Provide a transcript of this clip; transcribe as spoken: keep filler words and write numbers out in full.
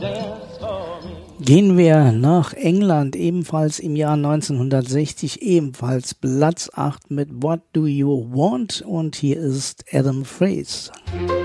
Gehen wir nach England, ebenfalls im Jahr neunzehnhundertsechzig, ebenfalls Platz acht mit What Do You Want? Und hier ist Adam Freese.